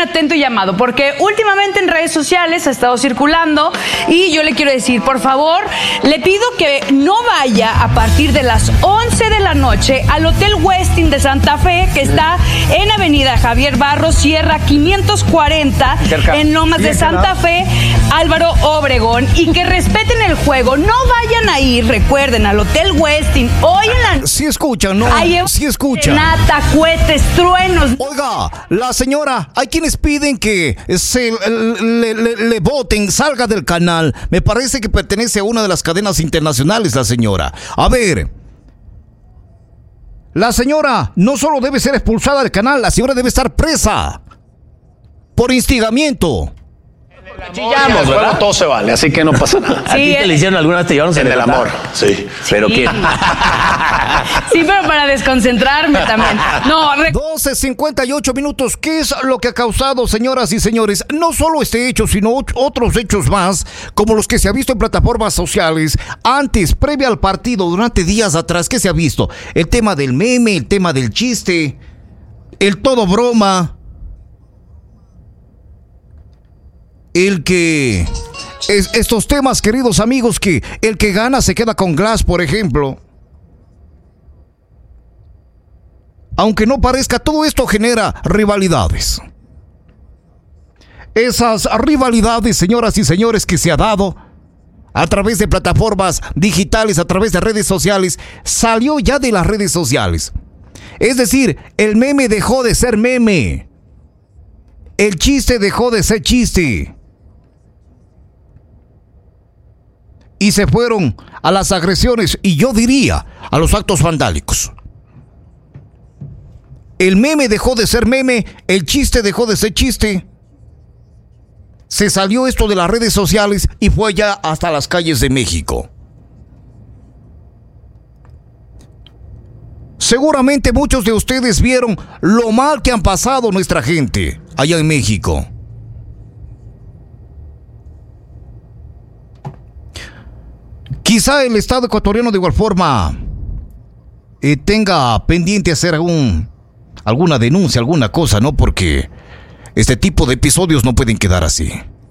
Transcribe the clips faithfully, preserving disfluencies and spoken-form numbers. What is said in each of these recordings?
atento llamado, porque últimamente en redes sociales ha estado circulando y yo le quiero decir, por favor, le pido que no vaya a partir de las once de la noche al Hotel Westin de Santa Fe, que está en Avenida Javier Barros Sierra quinientos cuarenta, cerca, en Lomas de Santa Fe, Álvaro Obregón, y que respeten el juego. No vayan a ir, recuerden, al Hotel Westin hoy en la... Sí escuchan, ¿no? Sí escuchan. Nata, cohetes, truenos. Oiga, la señora, hay quienes piden que se le, le, le voten, salga del canal. Me parece que pertenece a una de las cadenas internacionales, la señora. A ver, la señora no solo debe ser expulsada del canal, la señora debe estar presa por instigamiento. Chillamos, ¿verdad? Todo se vale, así que no pasa nada. ¿A ti te le hicieron alguna vez? ¿Te llevaron en el amor? Sí. ¿Pero sí. qué? Sí, pero para desconcentrarme también. No, re... doce cincuenta y ocho minutos. ¿Qué es lo que ha causado, señoras y señores? No solo este hecho, sino otros hechos más, como los que se ha visto en plataformas sociales antes, previo al partido, durante días atrás. ¿Qué se ha visto? El tema del meme, el tema del chiste, el todo broma. El que... Es, estos temas, queridos amigos, que el que gana se queda con Glass, por ejemplo. Aunque no parezca, todo esto genera rivalidades. Esas rivalidades, señoras y señores, que se ha dado a través de plataformas digitales, a través de redes sociales, salió ya de las redes sociales. Es decir, el meme dejó de ser meme. El chiste dejó de ser chiste. Y se fueron a las agresiones y yo diría a los actos vandálicos. El meme dejó de ser meme, el chiste dejó de ser chiste. Se salió esto de las redes sociales y fue ya hasta las calles de México. Seguramente muchos de ustedes vieron lo mal que han pasado nuestra gente allá en México. Quizá el Estado ecuatoriano de igual forma eh, tenga pendiente hacer algún, alguna denuncia, alguna cosa, ¿no? Porque este tipo de episodios no pueden quedar así.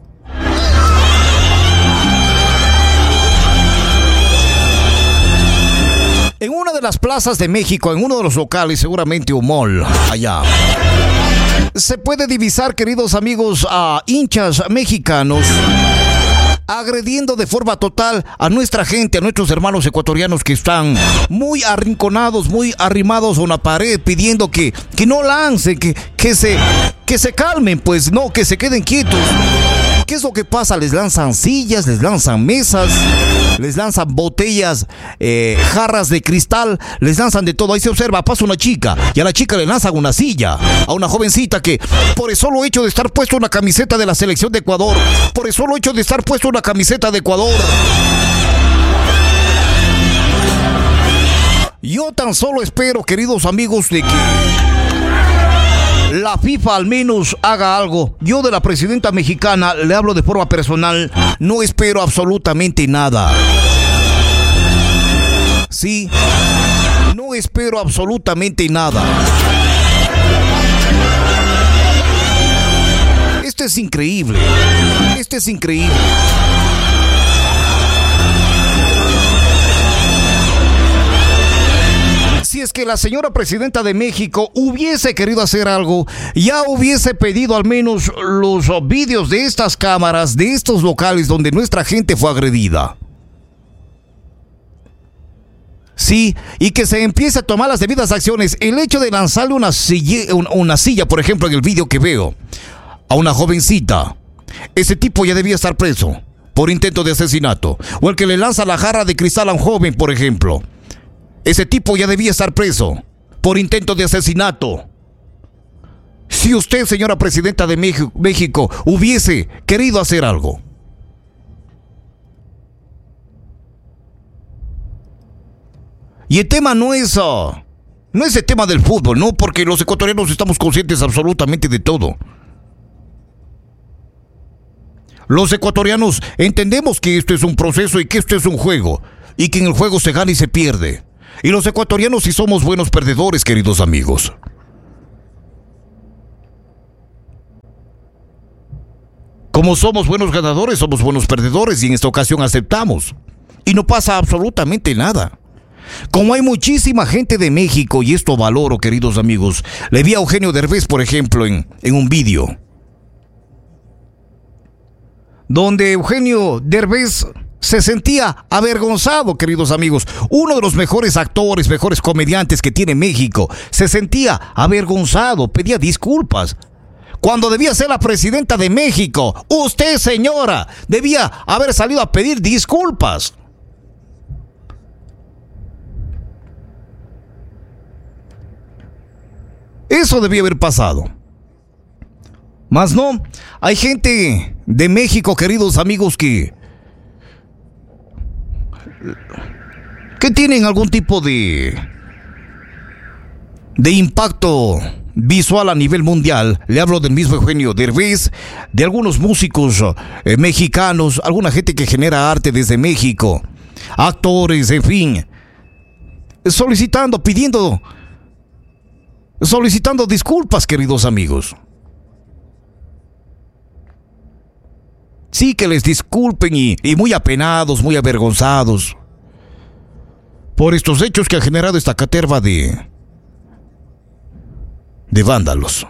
En una de las plazas de México, en uno de los locales, seguramente un mall allá, se puede divisar, queridos amigos, a hinchas mexicanos agrediendo de forma total a nuestra gente, a nuestros hermanos ecuatorianos que están muy arrinconados, muy arrimados a una pared, pidiendo que, que no lancen, que, que, se, que se calmen, pues no, que se queden quietos. ¿Qué es lo que pasa? Les lanzan sillas, les lanzan mesas, les lanzan botellas, eh, jarras de cristal, les lanzan de todo. Ahí se observa, pasa una chica y a la chica le lanzan una silla, a una jovencita que por el solo hecho de estar puesto una camiseta de la selección de Ecuador, por el solo hecho de estar puesto una camiseta de Ecuador, yo tan solo espero, queridos amigos, de que la FIFA al menos haga algo. Yo de la presidenta mexicana le hablo de forma personal, no espero absolutamente nada. Sí, no espero absolutamente nada. Esto es increíble. Esto es increíble. Si es que la señora presidenta de México hubiese querido hacer algo, ya hubiese pedido al menos los vídeos de estas cámaras, de estos locales donde nuestra gente fue agredida. Sí, y que se empiece a tomar las debidas acciones. El hecho de lanzarle una silla, una silla, por ejemplo, en el vídeo que veo, a una jovencita, ese tipo ya debía estar preso por intento de asesinato. O el que le lanza la jarra de cristal a un joven, por ejemplo, ese tipo ya debía estar preso por intento de asesinato. Si usted, señora presidenta de México, México, hubiese querido hacer algo. Y el tema no es, uh, no es el tema del fútbol, ¿no? Porque los ecuatorianos estamos conscientes absolutamente de todo. Los ecuatorianos entendemos que esto es un proceso y que esto es un juego. Y que en el juego se gana y se pierde. Y los ecuatorianos sí somos buenos perdedores, queridos amigos. Como somos buenos ganadores, somos buenos perdedores y en esta ocasión aceptamos. Y no pasa absolutamente nada. Como hay muchísima gente de México, y esto valoro, queridos amigos, le vi a Eugenio Derbez, por ejemplo, en, en un vídeo, donde Eugenio Derbez se sentía avergonzado, queridos amigos. Uno de los mejores actores, mejores comediantes que tiene México, se sentía avergonzado, pedía disculpas. Cuando debía ser la presidenta de México, usted, señora, debía haber salido a pedir disculpas. Eso debía haber pasado. Mas no, hay gente de México, queridos amigos, que que tienen algún tipo de de impacto visual a nivel mundial. Le hablo del mismo Eugenio Derbez, de algunos músicos eh, mexicanos, alguna gente que genera arte desde México, actores, en fin, solicitando, pidiendo, solicitando disculpas, queridos amigos. Sí, que les disculpen y, y muy apenados, muy avergonzados por estos hechos que ha generado esta caterva de, de vándalos.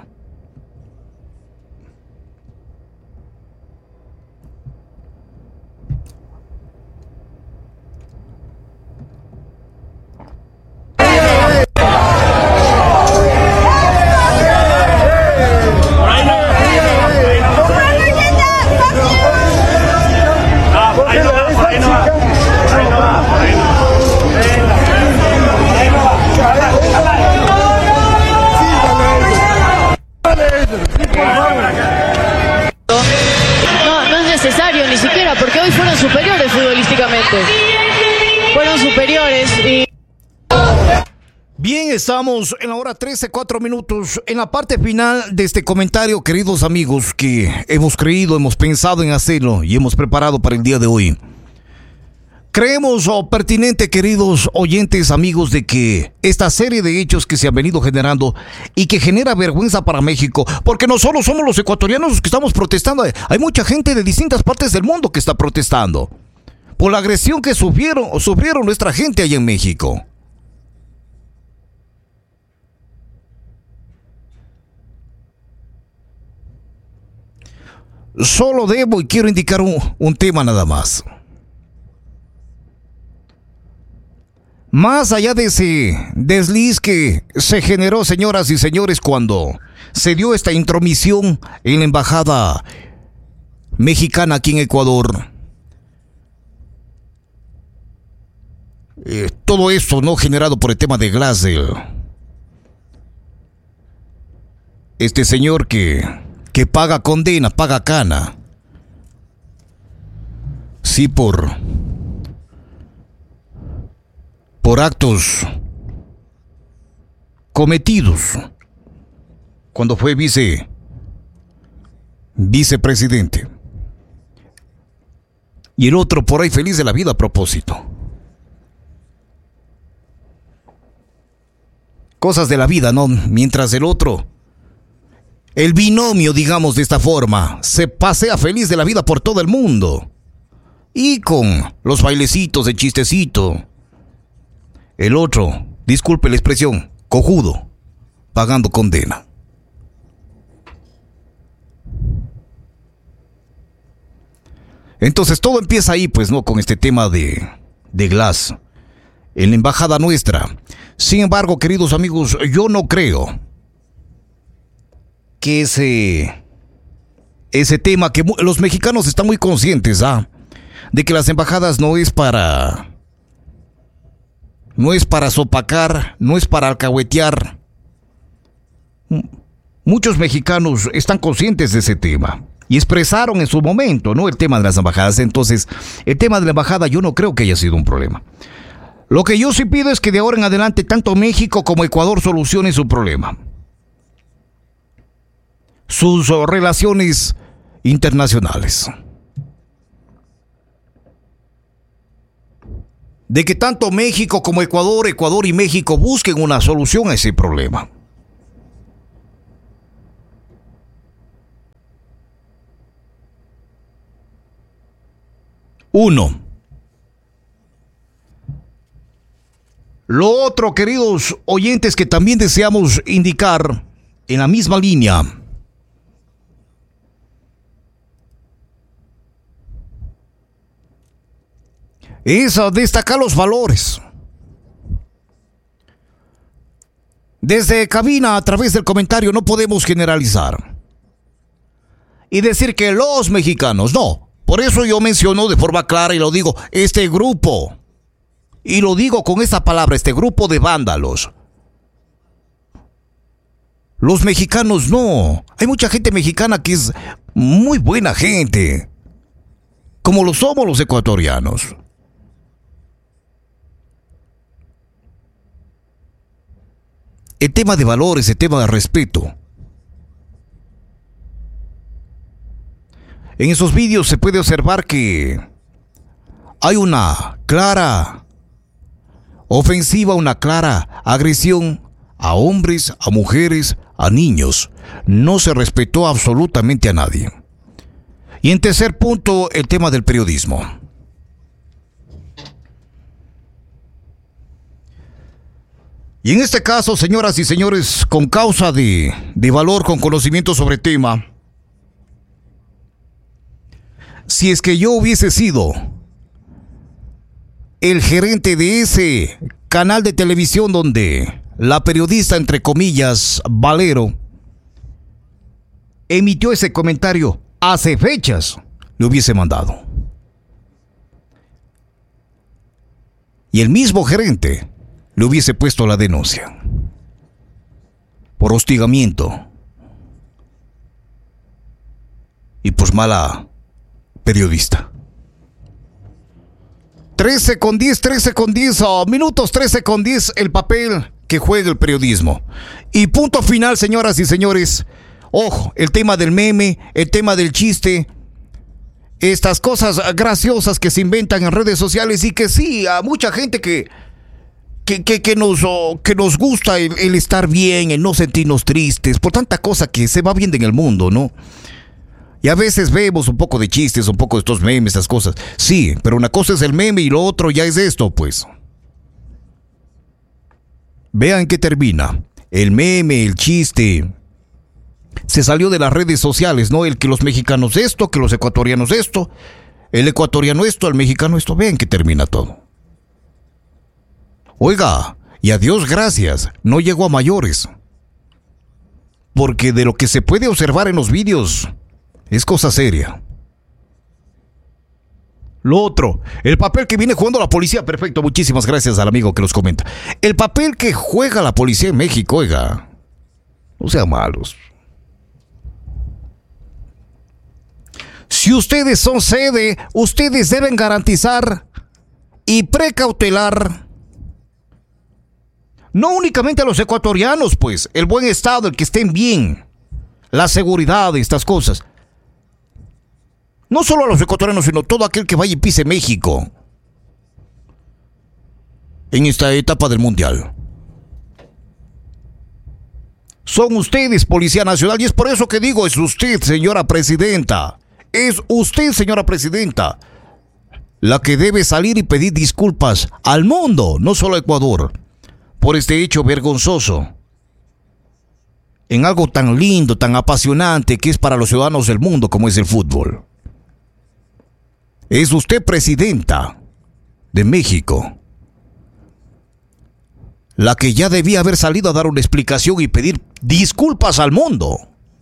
No, no es necesario ni siquiera, porque hoy fueron superiores futbolísticamente. Fueron superiores y... Bien, estamos en la hora trece, cuatro minutos, en la parte final de este comentario, queridos amigos, que hemos creído, hemos pensado en hacerlo y hemos preparado para el día de hoy. Creemos oh, pertinente, queridos oyentes, amigos, de que esta serie de hechos que se han venido generando y que genera vergüenza para México, porque no solo somos los ecuatorianos los que estamos protestando, hay mucha gente de distintas partes del mundo que está protestando por la agresión que sufrieron, sufrieron nuestra gente allá en México. Solo debo y quiero indicar un, un tema nada más. Más allá de ese desliz que se generó, señoras y señores, cuando se dio esta intromisión en la embajada mexicana aquí en Ecuador, eh, todo esto no generado por el tema de Glasgow, este señor que, que paga condena, paga cana, sí, por... por actos cometidos cuando fue vice vicepresidente, y el otro por ahí feliz de la vida a propósito. Cosas de la vida, ¿no? Mientras el otro, el binomio, digamos de esta forma, se pasea feliz de la vida por todo el mundo y con los bailecitos de chistecito. El otro, disculpe la expresión, cojudo, pagando condena. Entonces todo empieza ahí, pues, ¿no? Con este tema de, de Glass en la embajada nuestra. Sin embargo, queridos amigos, yo no creo que ese, ese tema, que los mexicanos están muy conscientes, ¿ah? De que las embajadas no es para... no es para sopacar, no es para alcahuetear. Muchos mexicanos están conscientes de ese tema y expresaron en su momento, ¿no?, el tema de las embajadas. Entonces, el tema de la embajada yo no creo que haya sido un problema. Lo que yo sí pido es que de ahora en adelante tanto México como Ecuador solucionen su problema, sus relaciones internacionales. De que tanto México como Ecuador, Ecuador y México busquen una solución a ese problema. Uno. Lo otro, queridos oyentes, que también deseamos indicar en la misma línea. Es destacar los valores. Desde cabina, a través del comentario, no podemos generalizar y decir que los mexicanos, no. Por eso yo menciono de forma clara y lo digo, este grupo, y lo digo con esta palabra, este grupo de vándalos. Los mexicanos no. Hay mucha gente mexicana que es muy buena gente, como lo somos los ecuatorianos. El tema de valores, el tema de respeto. En esos vídeos se puede observar que hay una clara ofensiva, una clara agresión a hombres, a mujeres, a niños. No se respetó absolutamente a nadie. Y en tercer punto, el tema del periodismo. Y en este caso, señoras y señores, con causa de, de valor, con conocimiento sobre tema, si es que yo hubiese sido el gerente de ese canal de televisión donde la periodista, entre comillas, Valero, emitió ese comentario hace fechas, le hubiese mandado. Y el mismo gerente le hubiese puesto la denuncia por hostigamiento y por mala periodista. trece con diez, trece con diez, oh, minutos, trece con diez, el papel que juega el periodismo. Y punto final, señoras y señores. Ojo, el tema del meme, el tema del chiste, estas cosas graciosas que se inventan en redes sociales y que sí, a mucha gente que Que, que, que, nos, oh, que nos gusta el, el estar bien, el no sentirnos tristes, por tanta cosa que se va viendo en el mundo, ¿no? Y a veces vemos un poco de chistes, un poco de estos memes, estas cosas. Sí, pero una cosa es el meme y lo otro ya es esto, pues. Vean qué termina. El meme, el chiste, se salió de las redes sociales, ¿no? El que los mexicanos esto, que los ecuatorianos esto, el ecuatoriano esto, el mexicano esto. Vean que termina todo. Oiga, y a Dios gracias, no llegó a mayores. Porque de lo que se puede observar en los vídeos, es cosa seria. Lo otro, el papel que viene jugando la policía, perfecto, muchísimas gracias al amigo que nos comenta. El papel que juega la policía en México, oiga, no sean malos. Si ustedes son sede, ustedes deben garantizar y precautelar no únicamente a los ecuatorianos, pues, el buen estado, el que estén bien, la seguridad y estas cosas. No solo a los ecuatorianos, sino todo aquel que vaya y pise México en esta etapa del mundial. Son ustedes, Policía Nacional, y es por eso que digo, es usted, señora presidenta, es usted, señora presidenta, la que debe salir y pedir disculpas al mundo, no solo a Ecuador, por este hecho vergonzoso, en algo tan lindo, tan apasionante que es para los ciudadanos del mundo como es el fútbol. Es usted, presidenta de México, la que ya debía haber salido a dar una explicación y pedir disculpas al mundo.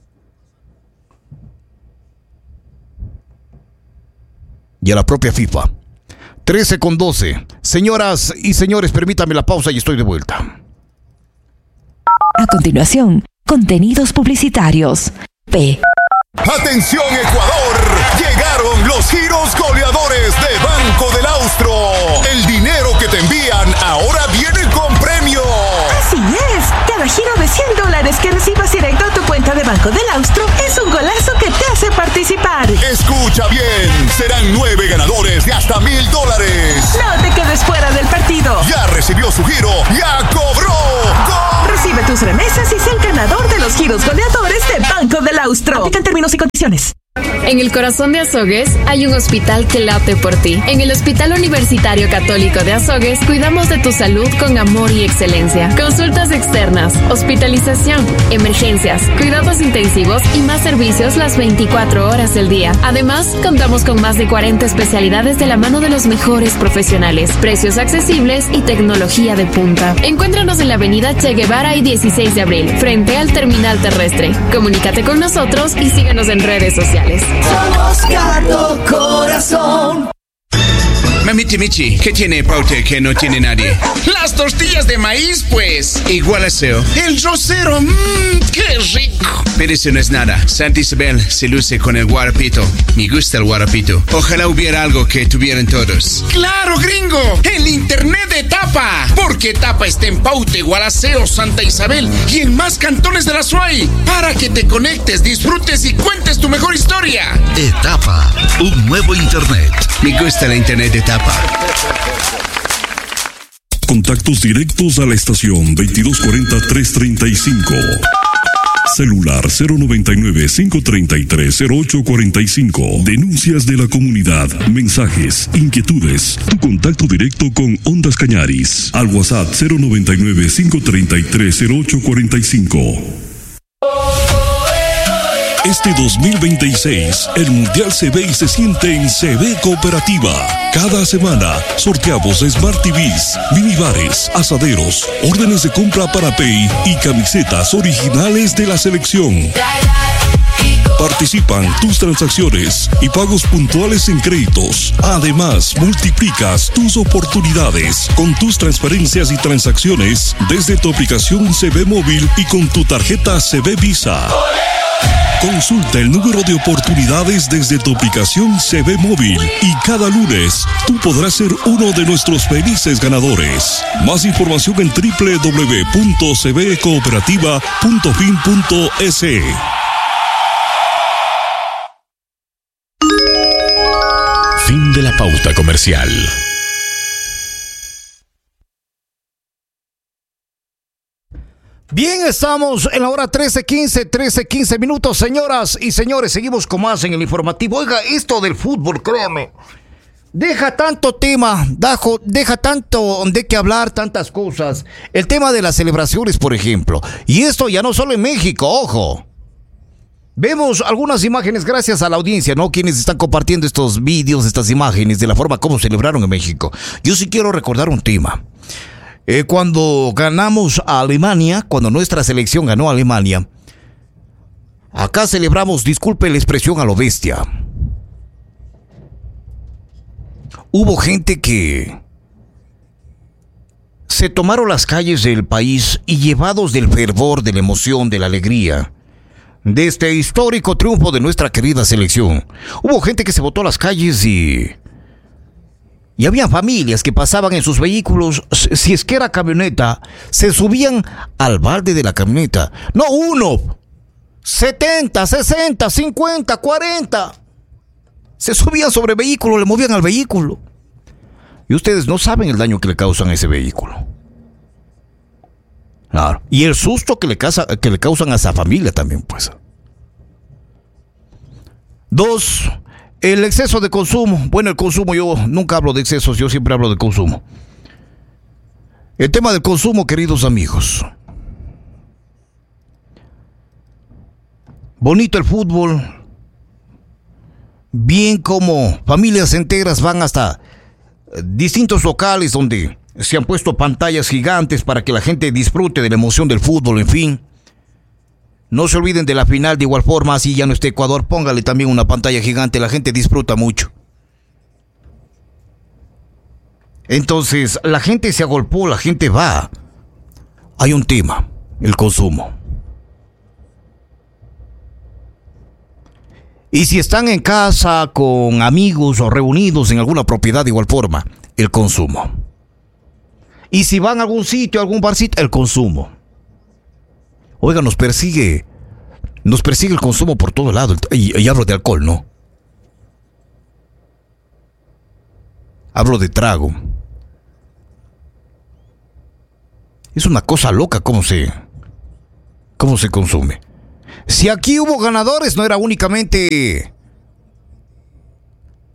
Y a la propia FIFA. trece con doce. Señoras y señores, permítame la pausa y estoy de vuelta. A continuación, contenidos publicitarios. P. ¡Atención, Ecuador! Llegaron los giros goleadores de Banco del Austro. El dinero que te envían ahora viene con premio. Así es. Cada giro de cien dólares que recibas directo a tu cuenta de Banco del Austro es un golazo que te hace participar. Escucha bien. Serán nueve ganadores de hasta mil dólares. No te quedes fuera del partido. Ya recibió su giro. ¡Ya cobró! ¡Gol! Recibe tus remesas y sé el ganador de los giros goleadores de Banco del Austro. Aplican términos y condiciones. En el corazón de Azogues hay un hospital que late por ti. En el Hospital Universitario Católico de Azogues cuidamos de tu salud con amor y excelencia. Consultas externas, hospitalización, emergencias, cuidados intensivos y más servicios las veinticuatro horas del día. Además, contamos con más de cuarenta especialidades de la mano de los mejores profesionales, precios accesibles y tecnología de punta. Encuéntranos en la avenida Che Guevara y dieciséis de abril, frente al terminal terrestre. Comunícate con nosotros y síguenos en redes sociales. Somos Gato Corazón. Mamiti Michi, ¿qué tiene Paute que no tiene nadie? Las tortillas de maíz, pues. Igual aseo. El rosero, mmm, qué rico. Pero eso no es nada. Santa Isabel se luce con el guarapito. Me gusta el guarapito. Ojalá hubiera algo que tuvieran todos. ¡Claro, gringo! El internet de Tapa. Porque Tapa está en Paute, Gualaceo, Santa Isabel y en más cantones de la S U A Y. Para que te conectes, disfrutes y cuentes tu mejor historia. Etapa, un nuevo internet. Me gusta la internet de Tapa. Contactos directos a la estación veintidós cuarenta, trescientos treinta y cinco. Celular cero noventa y nueve, cinco treinta y tres, cero ocho cuarenta y cinco. Denuncias de la comunidad, mensajes, inquietudes. Tu contacto directo con Ondas Cañaris. Al WhatsApp cero noventa y nueve, cinco treinta y tres, cero ocho cuarenta y cinco. Este dos mil veintiséis, el Mundial se ve y se siente en C B Cooperativa. Cada semana sorteamos Smart T Vs, minibares, asaderos, órdenes de compra para Pay y camisetas originales de la selección. Participan tus transacciones y pagos puntuales en créditos. Además, multiplicas tus oportunidades con tus transferencias y transacciones desde tu aplicación C B Móvil y con tu tarjeta C B Visa. Consulta el número de oportunidades desde tu aplicación C B Móvil y cada lunes tú podrás ser uno de nuestros felices ganadores. Más información en doble u doble u doble u punto c b cooperativa punto fin punto es. Fin de la pauta comercial. Bien, estamos en la hora trece quince, trece quince minutos, señoras y señores, seguimos con más en el informativo. Oiga, esto del fútbol, créame, deja tanto tema, dejo, deja tanto de qué hablar, tantas cosas. El tema de las celebraciones, por ejemplo, y esto ya no solo en México, ojo. Vemos algunas imágenes gracias a la audiencia, ¿no? Quienes están compartiendo estos vídeos, estas imágenes de la forma como celebraron en México. Yo sí quiero recordar un tema. Eh, cuando ganamos a Alemania, cuando nuestra selección ganó a Alemania, acá celebramos, disculpe la expresión, a lo bestia. Hubo gente que se tomaron las calles del país y, llevados del fervor, de la emoción, de la alegría de este histórico triunfo de nuestra querida selección, hubo gente que se botó a las calles y... Y había familias que pasaban en sus vehículos, si es que era camioneta, se subían al balde de la camioneta. No uno, setenta, sesenta, cincuenta, cuarenta. Se subían sobre vehículo, le movían al vehículo. Y ustedes no saben el daño que le causan a ese vehículo. Claro. Y el susto que le, causa, que le causan a esa familia también, pues. Dos... El exceso de consumo. Bueno, el consumo, yo nunca hablo de excesos, yo siempre hablo de consumo. El tema del consumo, queridos amigos. Bonito el fútbol. Bien como familias enteras van hasta distintos locales donde se han puesto pantallas gigantes para que la gente disfrute de la emoción del fútbol, en fin. No se olviden de la final de igual forma, así ya no está Ecuador, póngale también una pantalla gigante, la gente disfruta mucho. Entonces, la gente se agolpó, la gente va. Hay un tema, el consumo. Y si están en casa con amigos o reunidos en alguna propiedad de igual forma, el consumo. Y si van a algún sitio, a algún barcito, el consumo. Oiga, nos persigue, nos persigue el consumo por todo lado. Y, y hablo de alcohol, ¿no? Hablo de trago. Es una cosa loca cómo se, cómo se consume. Si aquí hubo ganadores, no era únicamente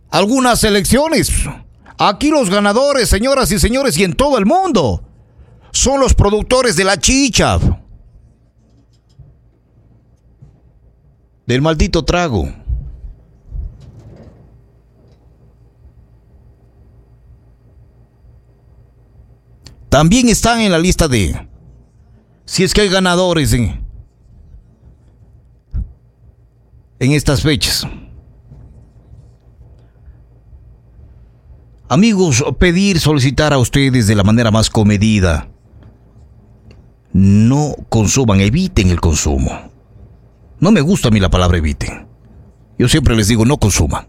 algunas elecciones. Aquí los ganadores, señoras y señores, y en todo el mundo, son los productores de la chicha, del maldito trago. También están en la lista de, si es que hay ganadores en, en estas fechas. Amigos, pedir, solicitar a ustedes de la manera más comedida. No consuman, eviten el consumo. No me gusta a mí la palabra eviten. Yo siempre les digo, no consuman.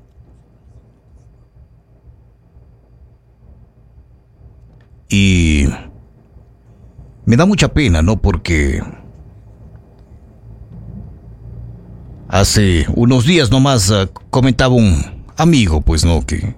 Y me da mucha pena, ¿no? Porque hace unos días nomás uh, comentaba un amigo, pues, ¿no? Que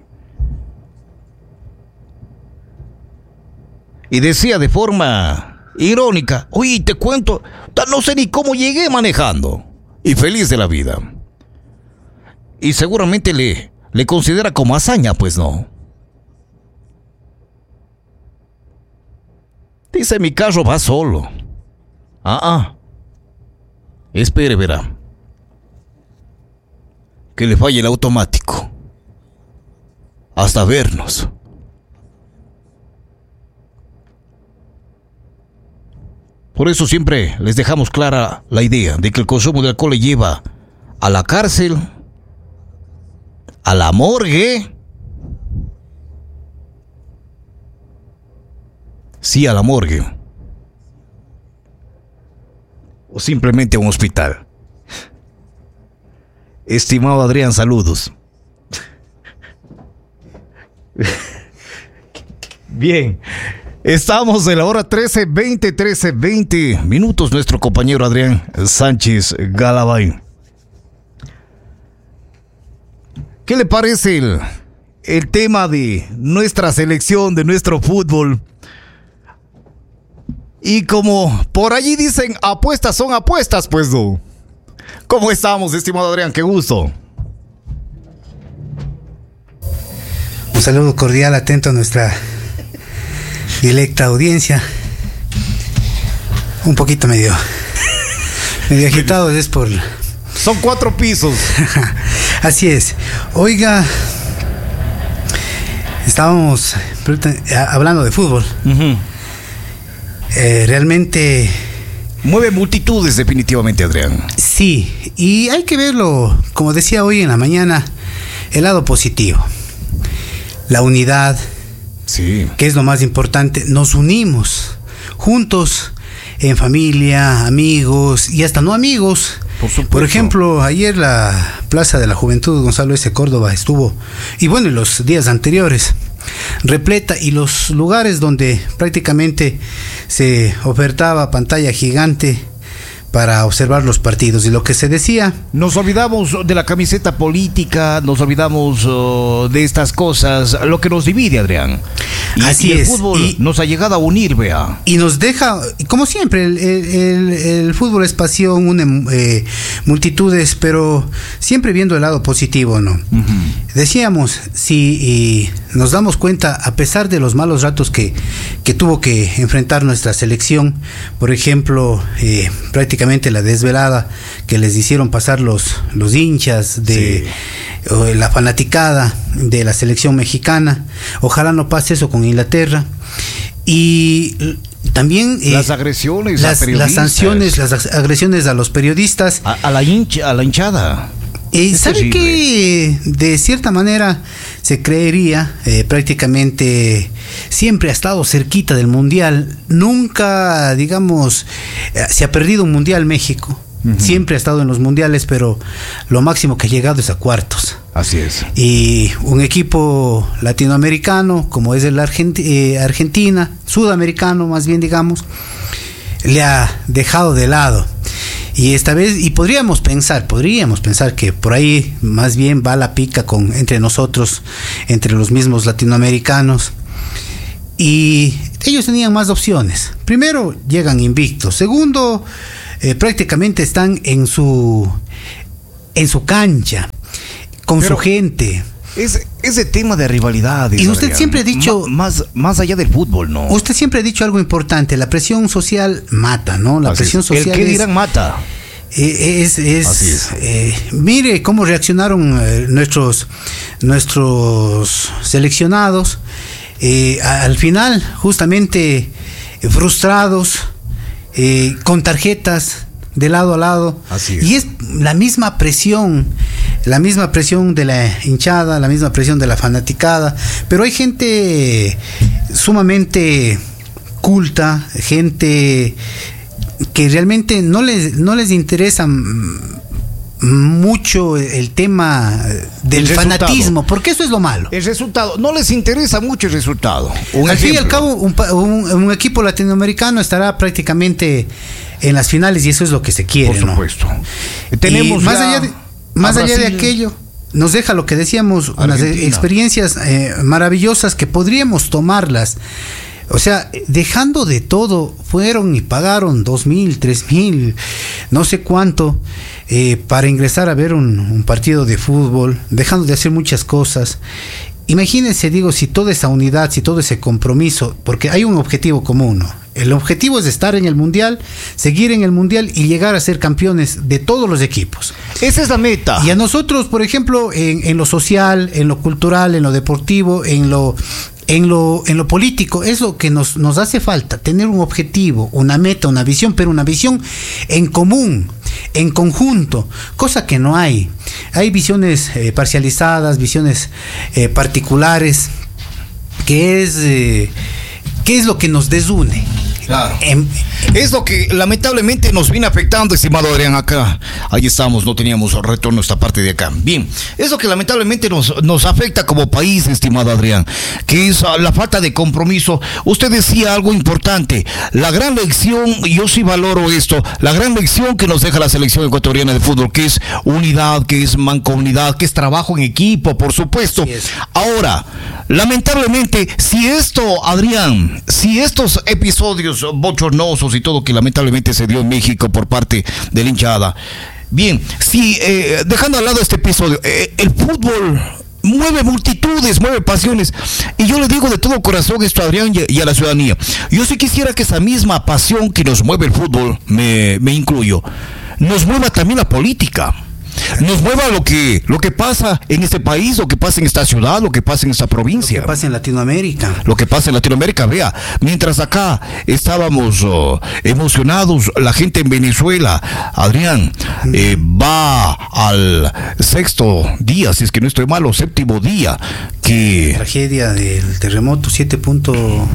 y decía de forma irónica, oye, te cuento, no sé ni cómo llegué manejando. Y feliz de la vida. Y seguramente le, le considera como hazaña, pues no. Dice, mi carro va solo. Ah, ah. Espere, verá. Que le falle el automático. Hasta vernos. Por eso siempre les dejamos clara la idea de que el consumo de alcohol le lleva a la cárcel, a la morgue, sí, a la morgue, o simplemente a un hospital. Estimado Adrián, saludos. Bien. Estamos en la hora trece veinte, trece veinte minutos. Nuestro compañero Adrián Sánchez Galabay. ¿Qué le parece el, el tema de nuestra selección, de nuestro fútbol? Y como por allí dicen, apuestas son apuestas, pues no. ¿Cómo estamos, estimado Adrián? Qué gusto. Un saludo cordial, atento a nuestra directa audiencia. Un poquito medio medio agitado es por... Son cuatro pisos. Así es. Oiga, estábamos hablando de fútbol. Uh-huh. eh, realmente mueve multitudes, definitivamente, Adrián. Sí, y hay que verlo, como decía hoy en la mañana, el lado positivo, la unidad. Sí. Que es lo más importante. Nos unimos juntos en familia, amigos y hasta no amigos. Por, Por ejemplo, ayer la Plaza de la Juventud Gonzalo S. Córdoba estuvo, y bueno, en los días anteriores, repleta, y los lugares donde prácticamente se ofertaba pantalla gigante para observar los partidos. Y lo que se decía, nos olvidamos de la camiseta política, nos olvidamos uh, de estas cosas, lo que nos divide, Adrián. Y, así y el es. fútbol y, nos ha llegado a unir, vea. Y nos deja, como siempre, el, el, el fútbol es pasión, une eh, multitudes, pero siempre viendo el lado positivo, ¿no? Uh-huh. Decíamos, si nos damos cuenta, a pesar de los malos ratos que, que tuvo que enfrentar nuestra selección, por ejemplo, eh, prácticamente la desvelada que les hicieron pasar los, los hinchas de... Sí. La fanaticada de la selección mexicana, ojalá no pase eso con Inglaterra. Y también eh, las agresiones las, a periodistas, las sanciones, las agresiones a los periodistas, a, a la hincha, a la hinchada. Eh, ¿Sabe que de cierta manera se creería eh, prácticamente siempre ha estado cerquita del mundial? Nunca, digamos, eh, se ha perdido un mundial México. Uh-huh. Siempre ha estado en los mundiales, pero lo máximo que ha llegado es a cuartos. Así es. Y un equipo latinoamericano, como es el Argenti- eh, Argentina, sudamericano más bien, digamos, le ha dejado de lado. Y esta vez, y podríamos pensar, podríamos pensar que por ahí más bien va la pica con, entre nosotros, entre los mismos latinoamericanos. Y ellos tenían más opciones. Primero, llegan invictos. Segundo, eh, prácticamente están en su en su cancha, con Pero su gente. Es, ese tema de rivalidades. Y usted Adrián, siempre ha dicho... Más, más allá del fútbol, ¿no? Usted siempre ha dicho algo importante, la presión social mata, ¿no? La Así presión es. social ¿El qué es, dirán mata? Eh, es, es, Así es. Eh, mire cómo reaccionaron eh, nuestros, nuestros seleccionados. Eh, al final, justamente eh, frustrados, eh, con tarjetas de lado a lado. Así es. Y es la misma presión, la misma presión de la hinchada, la misma presión de la fanaticada. Pero hay gente sumamente culta, gente que realmente no les, no les interesa mucho el tema del el fanatismo, porque eso es lo malo. El resultado, no les interesa mucho el resultado. Un al ejemplo. fin y al cabo, un, un, un equipo latinoamericano estará prácticamente en las finales y eso es lo que se quiere. Por supuesto. ¿No? Tenemos más allá de, más allá de aquello, nos deja lo que decíamos, Argentina. Unas experiencias eh, maravillosas que podríamos tomarlas. O sea, dejando de todo, fueron y pagaron dos mil, tres mil, no sé cuánto, eh, para ingresar a ver un, un partido de fútbol, dejando de hacer muchas cosas. Imagínense, digo, si toda esa unidad, si todo ese compromiso, porque hay un objetivo común, ¿no? El objetivo es estar en el Mundial, seguir en el Mundial y llegar a ser campeones de todos los equipos. Esa es la meta. Y a nosotros, por ejemplo, en, en lo social, en lo cultural, en lo deportivo, en lo... En lo, en lo político, es lo que nos, nos hace falta, tener un objetivo, una meta, una visión, pero una visión en común, en conjunto, cosa que no hay. Hay visiones eh, parcializadas, visiones eh, particulares, que es, eh, ¿qué es lo que nos desune? Claro. En, es lo que lamentablemente nos viene afectando, estimado Adrián, acá. Ahí estamos, no teníamos retorno a esta parte de acá. Bien, es lo que lamentablemente nos, nos afecta como país, estimado Adrián, que es la falta de compromiso. Usted decía algo importante, la gran lección, yo sí valoro esto, la gran lección que nos deja la selección ecuatoriana de fútbol, que es unidad, que es mancomunidad, que es trabajo en equipo, por supuesto. Ahora, lamentablemente, si esto, Adrián, si estos episodios bochornosos y todo que lamentablemente se dio en México por parte de la hinchada, bien, si eh, dejando al lado este episodio, eh, el fútbol mueve multitudes, mueve pasiones, y yo le digo de todo corazón esto a Adrián y, y a la ciudadanía, yo sí quisiera que esa misma pasión que nos mueve el fútbol, me, me incluyo, nos mueva también la política. Nos mueva lo que lo que pasa en este país, lo que pasa en esta ciudad, lo que pasa en esta provincia. Lo que pasa en Latinoamérica. Lo que pasa en Latinoamérica, vea. Mientras acá estábamos uh, emocionados, la gente en Venezuela, Adrián, eh, va al sexto día, si es que no estoy mal, o séptimo día, que... La tragedia del terremoto siete punto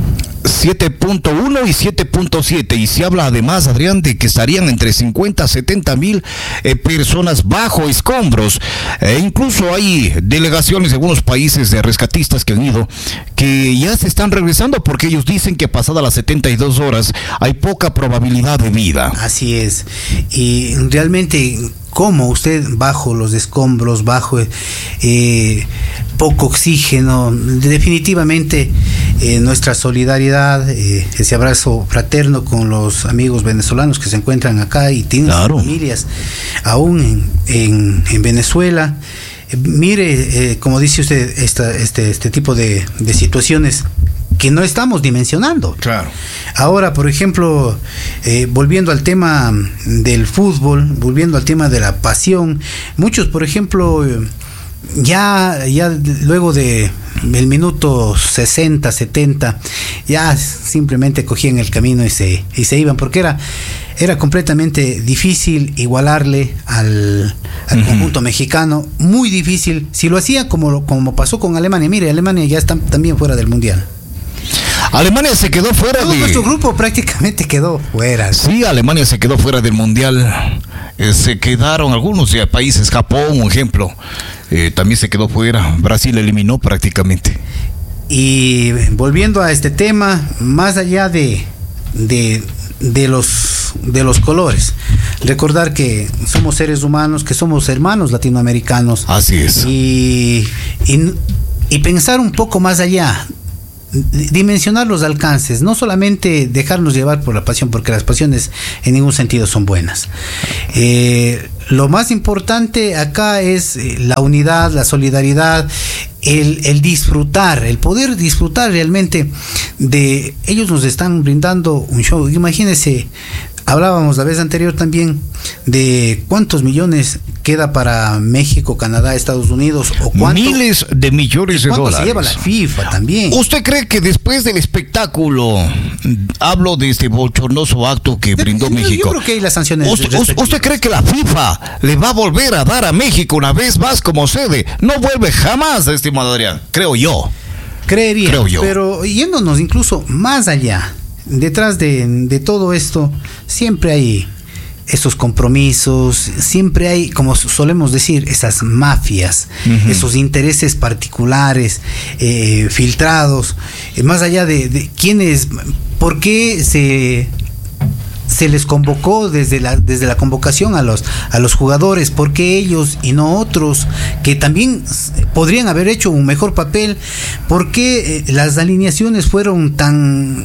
uno y siete punto siete, y se habla además, Adrián, de que estarían entre cincuenta a setenta mil eh, personas bajo escombros. Eh, incluso hay delegaciones de algunos países de rescatistas que han ido, que ya se están regresando porque ellos dicen que pasadas las setenta y dos horas hay poca probabilidad de vida. Así es, y realmente cómo usted bajo los escombros, bajo eh, poco oxígeno, definitivamente eh, nuestra solidaridad, eh, ese abrazo fraterno con los amigos venezolanos que se encuentran acá y tienen claro. sus familias aún en, en, en Venezuela. Eh, mire, eh, como dice usted, esta, este, este tipo de, de situaciones que no estamos dimensionando. Claro. Ahora, por ejemplo, eh, volviendo al tema del fútbol, volviendo al tema de la pasión, muchos, por ejemplo, ya, ya luego de el minuto sesenta, setenta, ya simplemente cogían el camino y se, y se iban, porque era, era completamente difícil igualarle al, al uh-huh. conjunto mexicano, muy difícil. Si lo hacía como, como pasó con Alemania, mire, Alemania ya está también fuera del Mundial. Alemania se quedó fuera Todo de... nuestro grupo prácticamente quedó fuera. Sí, Alemania se quedó fuera del Mundial. Eh, se quedaron algunos eh, países, Japón, un ejemplo, eh, también se quedó fuera. Brasil eliminó prácticamente. Y volviendo a este tema, más allá de, de, de, los, de los colores, recordar que somos seres humanos, que somos hermanos latinoamericanos. Así es. Y, y, y pensar un poco más allá, dimensionar los alcances, no solamente dejarnos llevar por la pasión, porque las pasiones en ningún sentido son buenas. Eh, lo más importante acá es la unidad, la solidaridad el, el disfrutar, el poder disfrutar realmente de... Ellos nos están brindando un show. Imagínense, hablábamos la vez anterior también de cuántos millones queda para México, Canadá, Estados Unidos, o cuánto, miles de millones de dólares. Se lleva la FIFA también. ¿Usted cree que después del espectáculo, hablo de este bochornoso acto que brindó yo, México, yo creo que hay las sanciones. ¿Usted, ¿Usted cree que la FIFA le va a volver a dar a México una vez más como sede? No vuelve jamás, estimado Adrián, creo yo. Creería, creo yo. Pero yéndonos incluso más allá, detrás de, de todo esto, siempre hay esos compromisos, siempre hay, como solemos decir, esas mafias, uh-huh. esos intereses particulares, eh, filtrados, eh, más allá de, de quiénes, por qué se... se les convocó desde la desde la convocación a los a los jugadores, porque ellos y no otros que también podrían haber hecho un mejor papel, porque las alineaciones fueron tan,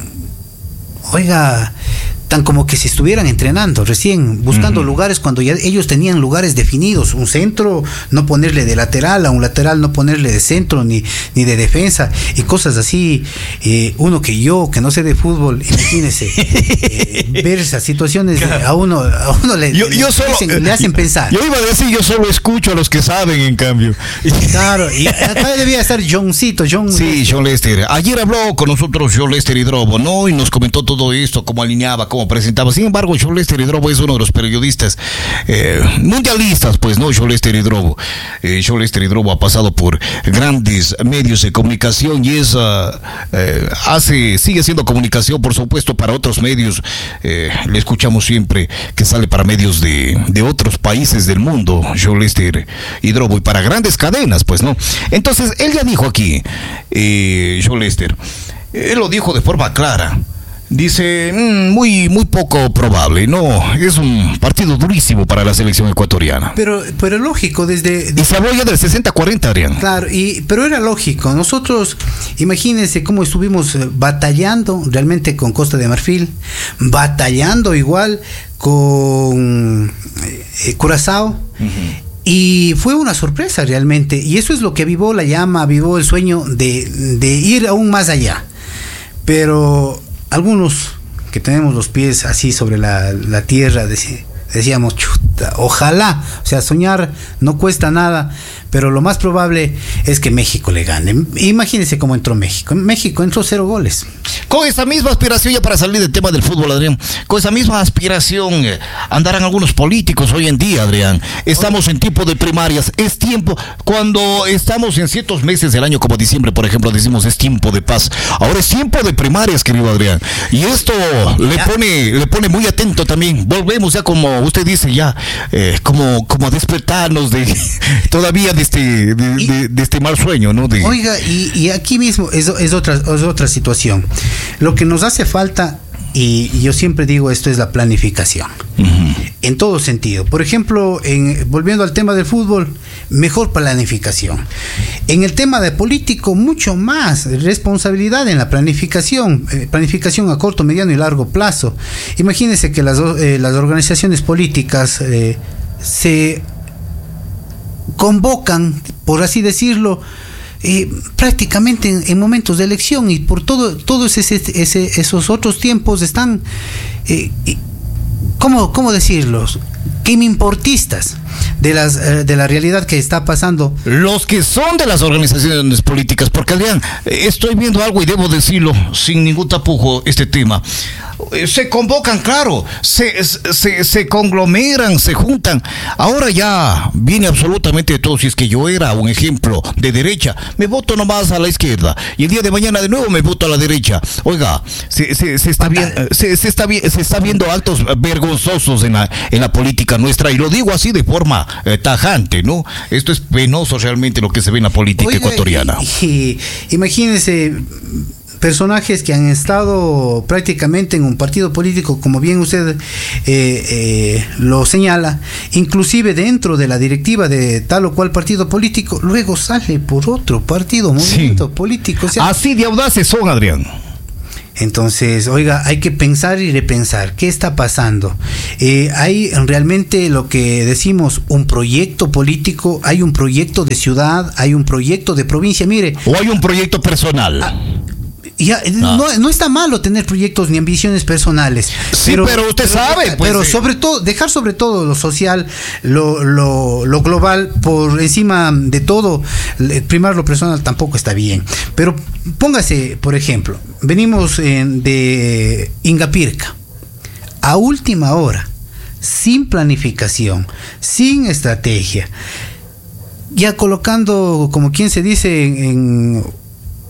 oiga, tan como que se estuvieran entrenando recién, buscando uh-huh. lugares cuando ya ellos tenían lugares definidos, un centro no ponerle de lateral, a un lateral no ponerle de centro ni, ni de defensa y cosas así. Eh, uno que yo, que no sé de fútbol, imagínese, eh, ver esas situaciones claro. a uno a uno le, yo, yo le, solo, dicen, le hacen pensar. Yo iba a decir, yo solo escucho a los que saben, en cambio. Claro, y acá debía estar Johncito, John Sí, Lester. John Lester. Ayer habló con nosotros John Lester Hidrobo, ¿no? Y nos comentó todo esto, cómo alineaba, cómo presentaba. Sin embargo, John Lester Hidrobo es uno de los periodistas eh, mundialistas, pues, ¿no? John Lester Hidrobo. Eh, John Lester Hidrobo ha pasado por grandes medios de comunicación y es, uh, eh, hace, sigue haciendo comunicación, por supuesto, para otros medios. Eh, le escuchamos siempre que sale para medios de, de otros países del mundo, John Lester Hidrobo, y para grandes cadenas, pues, ¿no? Entonces, él ya dijo aquí, eh, John Lester, él lo dijo de forma clara. Dice, mmm, muy muy poco probable, no, es un partido durísimo para la selección ecuatoriana. Pero pero lógico, desde... Y se habló ya del sesenta cuarenta, Adrián. Claro, y, pero era lógico, nosotros, imagínense cómo estuvimos batallando realmente con Costa de Marfil, batallando igual con eh, Curazao, uh-huh. Y fue una sorpresa realmente, y eso es lo que avivó la llama, avivó el sueño de, de ir aún más allá. Pero... algunos que tenemos los pies así sobre la, la tierra, decíamos, chuta, ojalá, o sea, soñar no cuesta nada, pero lo más probable es que México le gane. Imagínense cómo entró México. México entró cero goles. Con esa misma aspiración, ya para salir del tema del fútbol, Adrián, con esa misma aspiración eh, andarán algunos políticos hoy en día, Adrián. Estamos en tiempo de primarias, es tiempo, cuando estamos en ciertos meses del año, como diciembre, por ejemplo, decimos es tiempo de paz. Ahora es tiempo de primarias, querido Adrián. Y esto le pone, le pone muy atento también. Volvemos ya, como usted dice, ya, eh, como, como a despertarnos de todavía de este, de, y, de, de este mal sueño, ¿no? De... Oiga, y, y aquí mismo es, es otra, es otra situación. Lo que nos hace falta, y yo siempre digo esto, es la planificación. Uh-huh. En todo sentido. Por ejemplo, en, volviendo al tema del fútbol, mejor planificación. En el tema de político, mucho más responsabilidad en la planificación, eh, planificación a corto, mediano y largo plazo. Imagínense que las, eh, las organizaciones políticas eh, se convocan, por así decirlo, Eh, prácticamente en, en momentos de elección, y por todo todos ese, ese, esos otros tiempos están eh, ¿cómo, cómo decirlos? ¿Qué me importistas de las eh, de la realidad que está pasando? Los que son de las organizaciones políticas, porque Adrián, estoy viendo algo y debo decirlo sin ningún tapujo, este tema. Se convocan, claro, se, se, se conglomeran, se juntan. Ahora ya viene absolutamente de todo. Si es que yo era un ejemplo de derecha, me voto nomás a la izquierda, y el día de mañana de nuevo me voto a la derecha. Oiga, se, se, se, está, bien, se, se, está, bien, se está viendo actos vergonzosos en la, en la política nuestra, y lo digo así de forma eh, tajante, ¿no? Esto es penoso realmente lo que se ve en la política Oiga, ecuatoriana. Y, y, imagínense personajes que han estado prácticamente en un partido político, como bien usted eh, eh, lo señala, inclusive dentro de la directiva de tal o cual partido político, luego sale por otro partido, movimiento sí. político. O sea, así de audaces son, Adrián. Entonces, oiga, hay que pensar y repensar qué está pasando. Eh, hay realmente lo que decimos, un proyecto político, hay un proyecto de ciudad, hay un proyecto de provincia, mire. O hay un proyecto personal. Ah, Ya, ah. no, no está malo tener proyectos ni ambiciones personales. Sí, pero, pero usted pero, sabe. Pues, pero eh. sobre todo, dejar sobre todo lo social, lo, lo, lo global, por encima de todo, primar lo personal tampoco está bien. Pero póngase, por ejemplo, venimos en, de Ingapirca, a última hora, sin planificación, sin estrategia, ya colocando, como quien se dice, en... en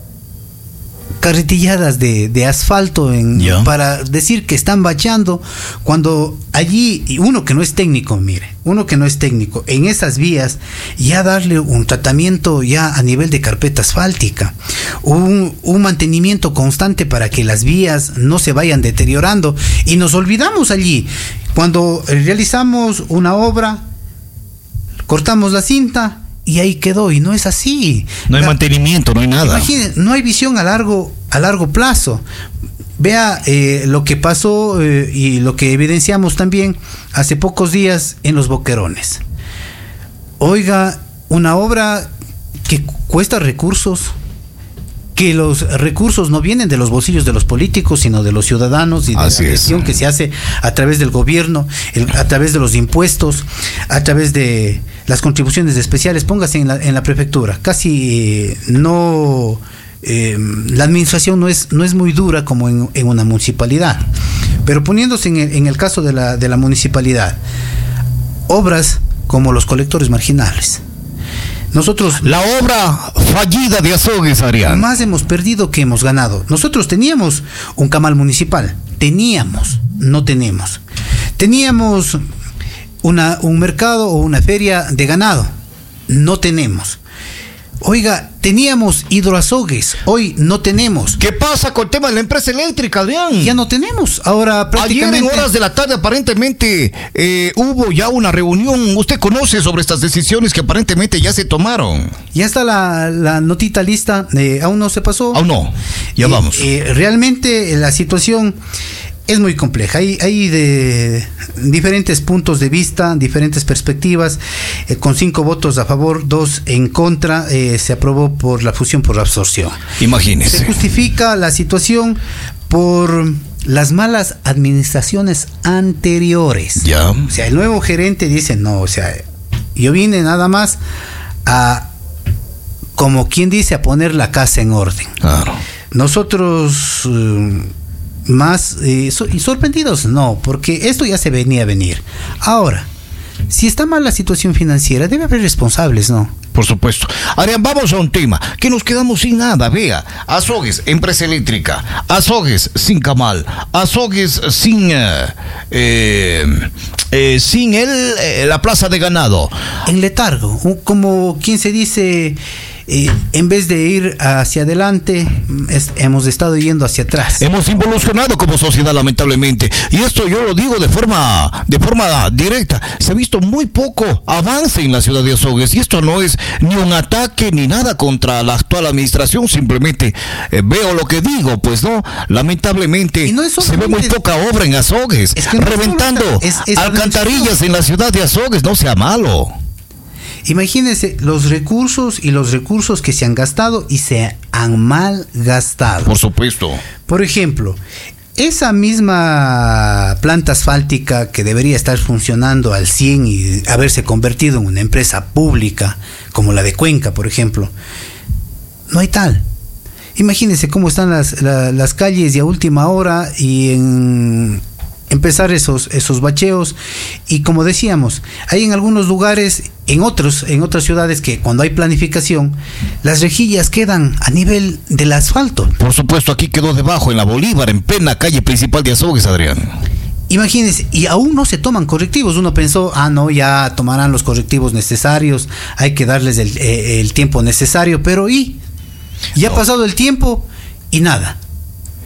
carretilladas de, de asfalto en, yeah. para decir que están bacheando, cuando allí, uno que no es técnico, mire, uno que no es técnico, en esas vías, ya darle un tratamiento ya a nivel de carpeta asfáltica, un, un mantenimiento constante para que las vías no se vayan deteriorando, y nos olvidamos allí, cuando realizamos una obra, cortamos la cinta, y ahí quedó, y no es así. No hay la, mantenimiento, no hay nada. Imagínense, no hay visión a largo, a largo plazo. Vea eh, lo que pasó eh, y lo que evidenciamos también hace pocos días en Los Boquerones. Oiga, una obra que cuesta recursos, que los recursos no vienen de los bolsillos de los políticos, sino de los ciudadanos, y de Así la gestión es. que se hace a través del gobierno, el, a través de los impuestos, a través de las contribuciones especiales. Póngase en la, en la prefectura, casi eh, no, eh, la administración no es, no es muy dura como en, en una municipalidad, pero poniéndose en el, en el caso de la, de la municipalidad, obras como los colectores marginales. Nosotros, la obra fallida de Azogues, Adrián. Más hemos perdido que hemos ganado. Nosotros teníamos un camal municipal, teníamos, no tenemos. Teníamos una, un mercado o una feria de ganado, no tenemos. Oiga, teníamos Hidroazogues, hoy no tenemos. ¿Qué pasa con el tema de la empresa eléctrica, Adrián? Ya no tenemos, ahora prácticamente... Ayer en horas de la tarde aparentemente eh, hubo ya una reunión. ¿Usted conoce sobre estas decisiones que aparentemente ya se tomaron? Ya está la, la notita lista, eh, aún no se pasó. Aún no, ya eh, vamos. Eh, realmente la situación... es muy compleja, hay, hay de diferentes puntos de vista, diferentes perspectivas, eh, con cinco votos a favor, dos en contra, eh, se aprobó por la fusión por la absorción. Imagínese. Se justifica la situación por las malas administraciones anteriores. Ya. O sea, el nuevo gerente dice, no, o sea, yo vine nada más a, como quien dice, a poner la casa en orden. Claro. Nosotros... Uh, más eh, so, y sorprendidos no, porque esto ya se venía a venir. Ahora, si está mal la situación financiera, debe haber responsables, ¿no? Por supuesto. Adrián, vamos a un tema, que nos quedamos sin nada. Vea, Azogues, empresa eléctrica, Azogues sin camal, Azogues sin eh, eh, eh, sin el, eh, la plaza de ganado. En letargo, como quien se dice... Eh, en vez de ir hacia adelante, es, hemos estado yendo hacia atrás. Hemos involucionado como sociedad, lamentablemente, y esto yo lo digo de forma de forma directa. Se ha visto muy poco avance en la ciudad de Azogues, y esto no es ni un ataque ni nada contra la actual administración. Simplemente eh, veo lo que digo, pues no, lamentablemente no se ve muy poca obra en Azogues, es que no reventando es, es alcantarillas en la ciudad de Azogues. No sea malo. Imagínense los recursos y los recursos que se han gastado y se han mal gastado. Por supuesto. Por ejemplo, esa misma planta asfáltica que debería estar funcionando al cien y haberse convertido en una empresa pública, como la de Cuenca, por ejemplo, no hay tal. Imagínense cómo están las, la, las calles y a última hora y en... empezar esos esos bacheos, y como decíamos, hay en algunos lugares, en otros en otras ciudades, que cuando hay planificación las rejillas quedan a nivel del asfalto. Por supuesto, aquí quedó debajo en la Bolívar, en plena calle principal de Azogues, Adrián. Imagínense, y aún no se toman correctivos. Uno pensó, ah no, ya tomarán los correctivos necesarios, hay que darles el, eh, el tiempo necesario, pero y ya no. ha pasado el tiempo y nada.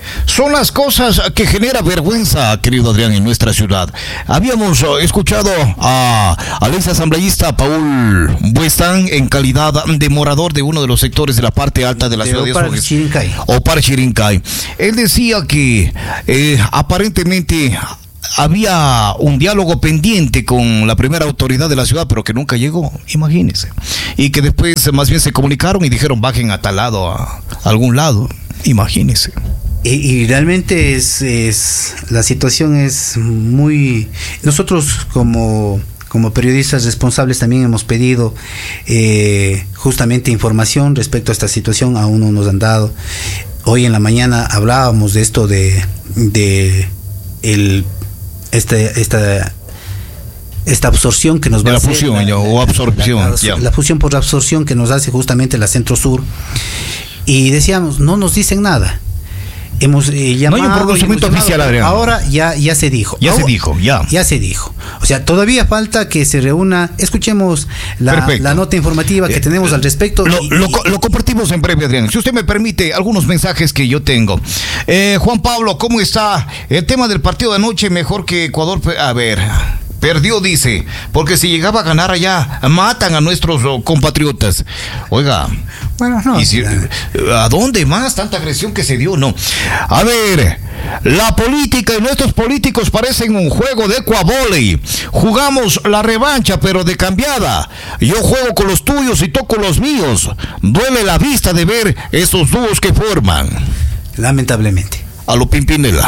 son las cosas que genera vergüenza, querido Adrián, en nuestra ciudad. Habíamos uh, escuchado a, al ex asambleísta Paul Buestán en calidad de morador de uno de los sectores de la parte alta de la de ciudad Opar de Chirincay. Opar Chirincay. Él decía que eh, aparentemente había un diálogo pendiente con la primera autoridad de la ciudad, pero que nunca llegó, imagínense. Y que después más bien se comunicaron y dijeron bajen a tal lado, a, a algún lado, imagínense. Y, y realmente es, es la situación es muy... Nosotros como, como periodistas responsables también hemos pedido eh, justamente información respecto a esta situación, aún no nos han dado. Hoy en la mañana hablábamos de esto de, de el Este, esta, esta absorción que nos va de a la hacer, fusión la, o absorción la, la, la fusión por absorción que nos hace justamente la Centro Sur, y decíamos no nos dicen nada. Hemos eh, llamado, no hay un pronunciamiento oficial, Adrián. Ahora ya ya se dijo. Ya ahora, se dijo, ya. Ya se dijo. O sea, todavía falta que se reúna. Escuchemos la, la nota informativa que eh, tenemos al respecto. Lo, y, lo, y, lo compartimos en breve, Adrián. Si usted me permite, algunos mensajes que yo tengo. Eh, Juan Pablo, ¿cómo está? El tema del partido de anoche, mejor que Ecuador. A ver... Perdió, dice, porque si llegaba a ganar allá, matan a nuestros oh, compatriotas. Oiga, bueno, no, y si, ¿a dónde más tanta agresión que se dio? No. A ver, la política y nuestros políticos parecen un juego de ecuavóley. Jugamos la revancha, pero de cambiada. Yo juego con los tuyos y toco los míos. Duele la vista de ver esos dúos que forman. Lamentablemente. A lo Pimpinela.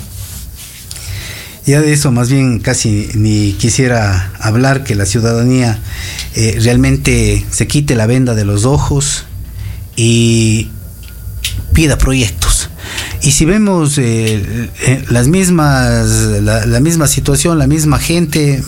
Ya de eso más bien casi ni quisiera hablar, que la ciudadanía eh, realmente se quite la venda de los ojos y pida proyectos. Y si vemos eh, eh, las mismas, la, la misma situación, la misma gente,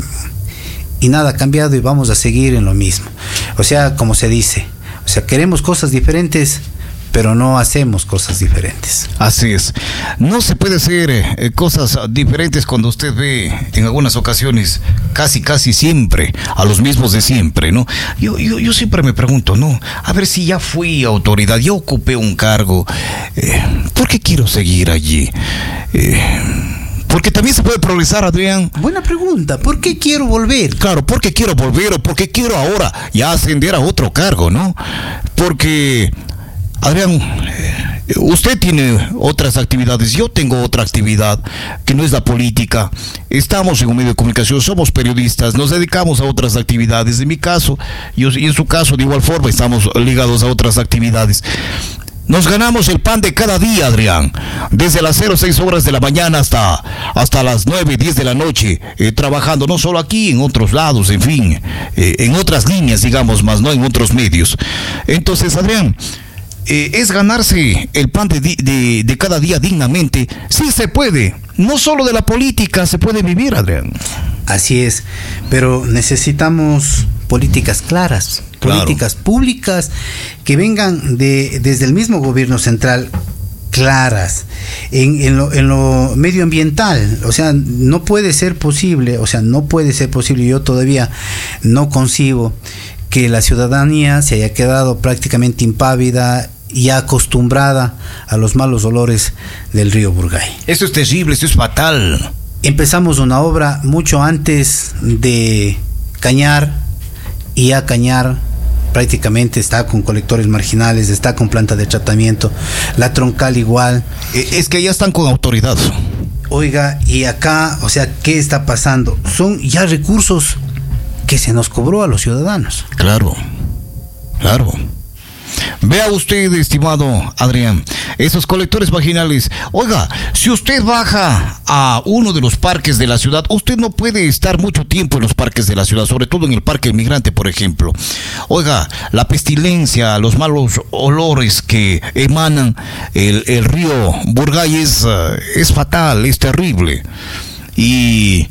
y nada ha cambiado y vamos a seguir en lo mismo. O sea, como se dice, o sea, queremos cosas diferentes, pero no hacemos cosas diferentes. Así es. No se puede hacer eh, cosas diferentes cuando usted ve en algunas ocasiones, casi casi siempre, a los mismos de siempre, ¿no? Yo, yo, yo siempre me pregunto, ¿no? A ver, si ya fui autoridad, ya ocupé un cargo, eh, ¿por qué quiero seguir allí? Eh, Porque también se puede progresar, Adrián. Buena pregunta. ¿Por qué quiero volver? Claro, ¿por qué quiero volver o por qué quiero ahora ya ascender a otro cargo, ¿no? Porque... Adrián, usted tiene otras actividades, yo tengo otra actividad que no es la política. Estamos en un medio de comunicación, somos periodistas, nos dedicamos a otras actividades. En mi caso, yo, y en su caso, de igual forma, estamos ligados a otras actividades. Nos ganamos el pan de cada día, Adrián, desde las cero seis horas de la mañana hasta, hasta las nueve, diez de la noche, eh, trabajando no solo aquí, en otros lados, en fin, eh, en otras líneas, digamos, más no en otros medios. Entonces, Adrián... Eh, es ganarse el pan de, de, de cada día dignamente. Sí se puede, no solo de la política se puede vivir, Adrián. Así es, pero necesitamos políticas claras, claro. Políticas públicas que vengan de, desde el mismo gobierno central, claras, en, en, lo, en lo medioambiental. O sea, no puede ser posible, o sea, no puede ser posible, yo todavía no concibo que la ciudadanía se haya quedado prácticamente impávida y acostumbrada a los malos olores del río Burgay. Eso es terrible, eso es fatal. Empezamos una obra mucho antes de Cañar, y ya Cañar prácticamente está con colectores marginales, está con planta de tratamiento, la Troncal igual. Es que ya están con autoridad. Oiga, y acá, o sea, ¿qué está pasando? Son ya recursos que se nos cobró a los ciudadanos. Claro, claro. Vea usted, estimado Adrián, esos colectores vaginales. Oiga, si usted baja a uno de los parques de la ciudad, usted no puede estar mucho tiempo en los parques de la ciudad, sobre todo en el Parque Migrante, por ejemplo. Oiga, la pestilencia, los malos olores que emanan el, el río Burgay es, uh, es fatal, es terrible. Y...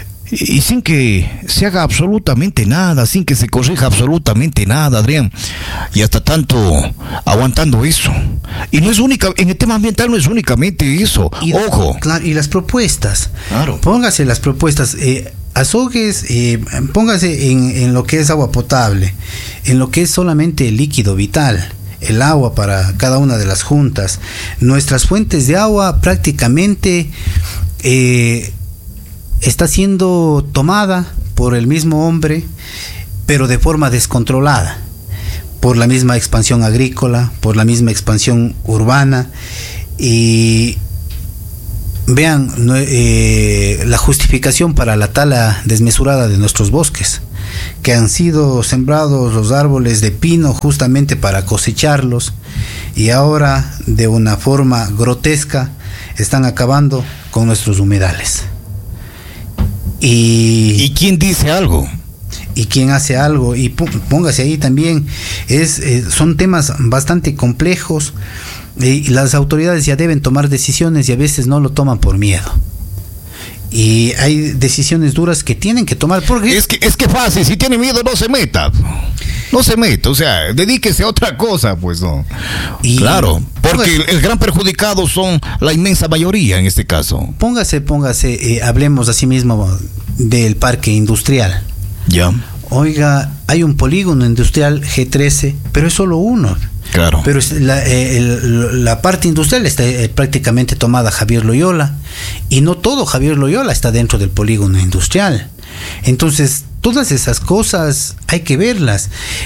Y sin que se haga absolutamente nada, sin que se corrija absolutamente nada, Adrián. Y hasta tanto aguantando eso. Y no es única, en el tema ambiental no es únicamente eso. Y, ojo. Claro, y las propuestas. Claro. Póngase las propuestas. Eh, Azogues, eh, póngase en, en lo que es agua potable, en lo que es solamente el líquido vital, el agua para cada una de las juntas. Nuestras fuentes de agua prácticamente eh, está siendo tomada por el mismo hombre, pero de forma descontrolada, por la misma expansión agrícola, por la misma expansión urbana. Y vean eh, la justificación para la tala desmesurada de nuestros bosques, que han sido sembrados los árboles de pino justamente para cosecharlos, y ahora de una forma grotesca están acabando con nuestros humedales. Y, ¿Y quién dice algo? Y quién hace algo, y póngase ahí también, es, eh, son temas bastante complejos, y las autoridades ya deben tomar decisiones y a veces no lo toman por miedo. Y hay decisiones duras que tienen que tomar porque es que es que fácil, si tiene miedo no se meta. No se meta, o sea, dedíquese a otra cosa, pues no. Y claro, porque el, el gran perjudicado son la inmensa mayoría en este caso. Póngase, póngase, eh, hablemos así mismo del parque industrial. Ya. Oiga, hay un polígono industrial G trece, pero es solo uno. Claro. Pero la, eh, el, la parte industrial está eh, prácticamente tomada Javier Loyola, y no todo Javier Loyola está dentro del polígono industrial. Entonces, todas esas cosas hay que verlas.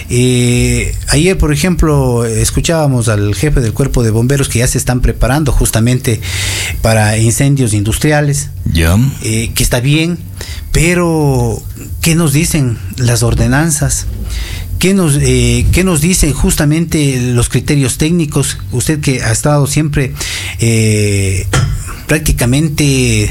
Eh, ayer, por ejemplo, escuchábamos al jefe del cuerpo de bomberos que ya se están preparando justamente para incendios industriales. Ya. Eh, que está bien, pero ¿qué nos dicen las ordenanzas? ¿Qué nos, eh, ¿Qué nos dicen justamente los criterios técnicos? Usted que ha estado siempre eh, prácticamente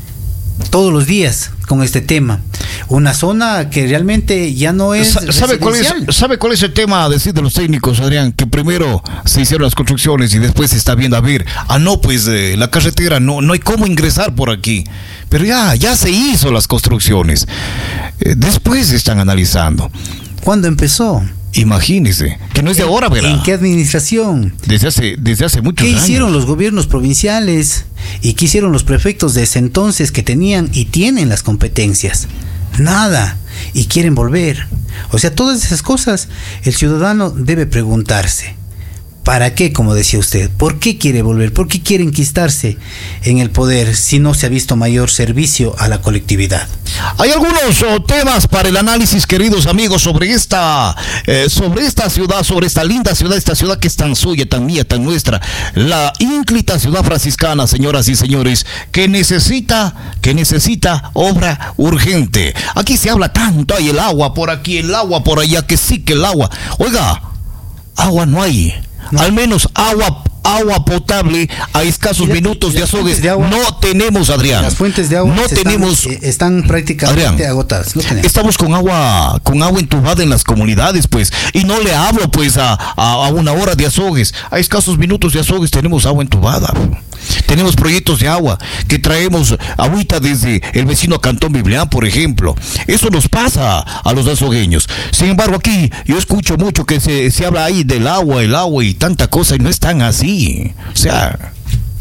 todos los días con este tema. Una zona que realmente ya no es ¿Sabe cuál es, ¿Sabe cuál es el tema a decir de los técnicos, Adrián? Que primero se hicieron las construcciones y después se está viendo, a ver, ah no, pues eh, la carretera, no, no hay cómo ingresar por aquí. Pero ya, ya se hizo las construcciones. Eh, después están analizando. ¿Cuándo empezó? Imagínese, que no es de ahora, ¿verdad? ¿En qué administración? Desde hace, desde hace muchos años. ¿Qué hicieron años? los gobiernos provinciales? ¿Y qué hicieron los prefectos de ese entonces que tenían y tienen las competencias? Nada. Y quieren volver. O sea, todas esas cosas el ciudadano debe preguntarse. ¿Para qué, como decía usted? ¿Por qué quiere volver? ¿Por qué quiere enquistarse en el poder si no se ha visto mayor servicio a la colectividad? Hay algunos oh, temas para el análisis, queridos amigos, sobre esta, eh, sobre esta ciudad, sobre esta linda ciudad, esta ciudad que es tan suya, tan mía, tan nuestra, la ínclita ciudad franciscana, señoras y señores, que necesita, que necesita obra urgente. Aquí se habla tanto, hay el agua por aquí, el agua por allá, que sí que el agua. Oiga, agua no hay. No. Al menos agua agua potable a escasos y, minutos y de Azogues de agua, no tenemos, Adrián. Las fuentes de agua no tenemos, están, están prácticamente Adrián, agotadas. No estamos con agua con agua entubada en las comunidades, pues, y no le hablo pues a, a, a una hora de Azogues, a escasos minutos de Azogues tenemos agua entubada. Tenemos proyectos de agua que traemos agüita desde el vecino Cantón Biblián, por ejemplo. Eso nos pasa a los azogueños. Sin embargo, aquí yo escucho mucho que se, se habla ahí del agua, el agua y tanta cosa, y no es tan así. O sea...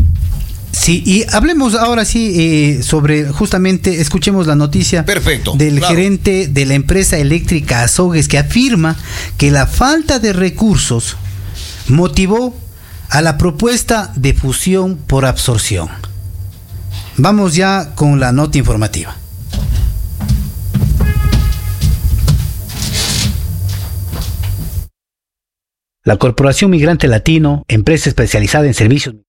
Sí, y hablemos ahora sí eh, sobre, justamente, escuchemos la noticia Perfecto, del claro. gerente de la empresa eléctrica Azogues, que afirma que la falta de recursos motivó a la propuesta de fusión por absorción. Vamos ya con la nota informativa. La Corporación Migrante Latino, empresa especializada en servicios